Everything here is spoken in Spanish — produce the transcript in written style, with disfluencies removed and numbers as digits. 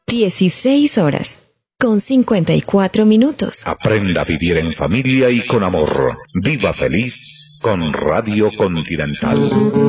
16 horas, con 54 minutos. Aprenda a vivir en familia y con amor. Viva feliz con Radio Continental.